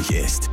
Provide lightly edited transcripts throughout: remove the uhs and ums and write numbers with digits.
wichtig ist.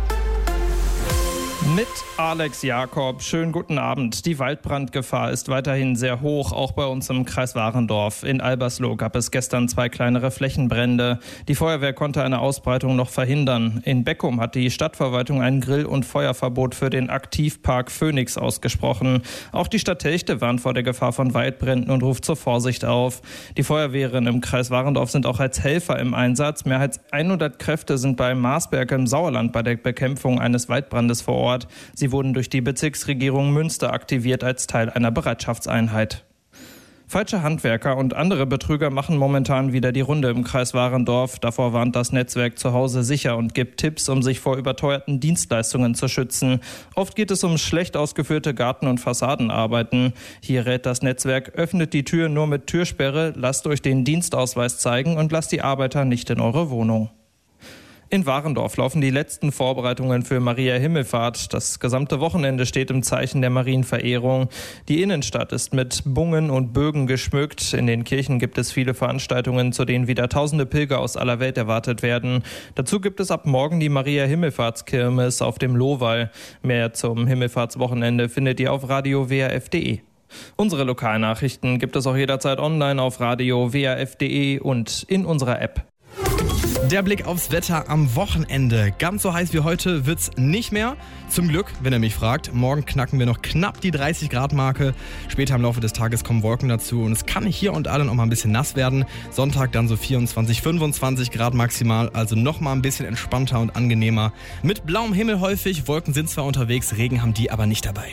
Mit Alex Jakob. Schönen guten Abend. Die Waldbrandgefahr ist weiterhin sehr hoch, auch bei uns im Kreis Warendorf. In Albersloh gab es gestern 2 kleinere Flächenbrände. Die Feuerwehr konnte eine Ausbreitung noch verhindern. In Beckum hat die Stadtverwaltung ein Grill- und Feuerverbot für den Aktivpark Phoenix ausgesprochen. Auch die Stadt Telchte warnt vor der Gefahr von Waldbränden und ruft zur Vorsicht auf. Die Feuerwehren im Kreis Warendorf sind auch als Helfer im Einsatz. Mehr als 100 Kräfte sind bei Marsberg im Sauerland bei der Bekämpfung eines Waldbrandes vor Ort. Sie wurden durch die Bezirksregierung Münster aktiviert als Teil einer Bereitschaftseinheit. Falsche Handwerker und andere Betrüger machen momentan wieder die Runde im Kreis Warendorf. Davor warnt das Netzwerk Zuhause sicher und gibt Tipps, um sich vor überteuerten Dienstleistungen zu schützen. Oft geht es um schlecht ausgeführte Garten- und Fassadenarbeiten. Hier rät das Netzwerk: öffnet die Tür nur mit Türsperre, lasst euch den Dienstausweis zeigen und lasst die Arbeiter nicht in eure Wohnung. In Warendorf laufen die letzten Vorbereitungen für Maria Himmelfahrt. Das gesamte Wochenende steht im Zeichen der Marienverehrung. Die Innenstadt ist mit Bungen und Bögen geschmückt. In den Kirchen gibt es viele Veranstaltungen, zu denen wieder tausende Pilger aus aller Welt erwartet werden. Dazu gibt es ab morgen die Maria Himmelfahrtskirmes auf dem Lohwall. Mehr zum Himmelfahrtswochenende findet ihr auf radio-wrf.de. Unsere Lokalnachrichten gibt es auch jederzeit online auf radio-wrf.de und in unserer App. Der Blick aufs Wetter am Wochenende. Ganz so heiß wie heute wird's nicht mehr. Zum Glück, wenn ihr mich fragt. Morgen knacken wir noch knapp die 30-Grad-Marke. Später im Laufe des Tages kommen Wolken dazu und es kann hier und da noch mal ein bisschen nass werden. Sonntag dann so 24, 25 Grad maximal, also noch mal ein bisschen entspannter und angenehmer. Mit blauem Himmel häufig, Wolken sind zwar unterwegs, Regen haben die aber nicht dabei.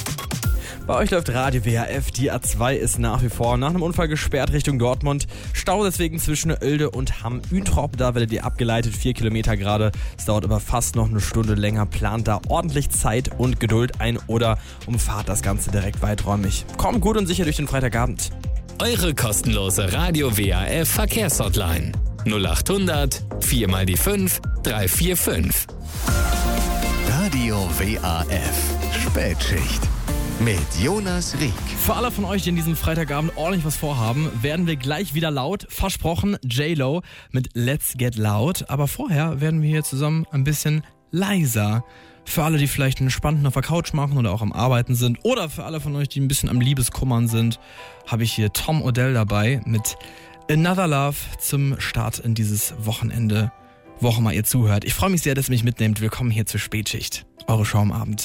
Bei euch läuft Radio WRF, die A2 ist nach wie vor nach einem Unfall gesperrt Richtung Dortmund. Stau deswegen zwischen Oelde und Hamm-Üntrop, da werdet ihr abgeleitet, 4 Kilometer gerade. Es dauert aber fast noch eine Stunde länger, plant da ordentlich Zeit und Geduld ein oder umfahrt das Ganze direkt weiträumig. Kommt gut und sicher durch den Freitagabend. Eure kostenlose Radio WRF Verkehrshotline 0800 4 mal die 5 345. Radio WRF Spätschicht mit Jonas Rieck. Für alle von euch, die in diesem Freitagabend ordentlich was vorhaben, werden wir gleich wieder laut. Versprochen, J-Lo mit Let's Get Loud. Aber vorher werden wir hier zusammen ein bisschen leiser. Für alle, die vielleicht einen Entspannten auf der Couch machen oder auch am Arbeiten sind. Oder für alle von euch, die ein bisschen am Liebeskummern sind, habe ich hier Tom Odell dabei mit Another Love zum Start in dieses Wochenende, wo auch immer ihr zuhört. Ich freue mich sehr, dass ihr mich mitnehmt. Willkommen hier zur Spätschicht. Eure Show am Abend.